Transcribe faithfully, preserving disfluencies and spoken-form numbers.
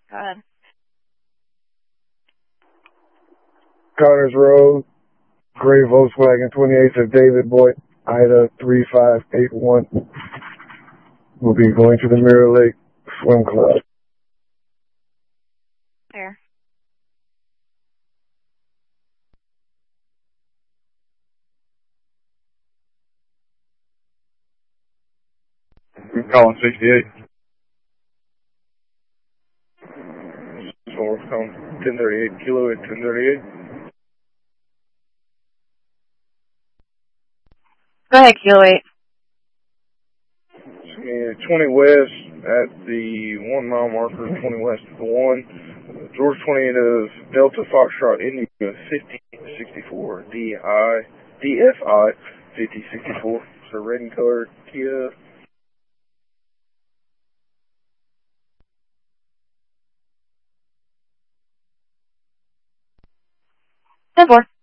Go ahead. Connors Road, gray Volkswagen twenty-eight to David Boyd, Ida three five eight one. We'll be going to the Mirror Lake Swim Club. There. I'm calling sixty-eight. Source calling ten thirty-eight, kilo at ten thirty-eight. Go ahead, Kilo eight. twenty west at the one mile marker, twenty west of the one. George twenty-eight of Delta Foxtrot Indigo fifty sixty-four D I D F I fifty sixty-four. So red and colored Kia. ten four.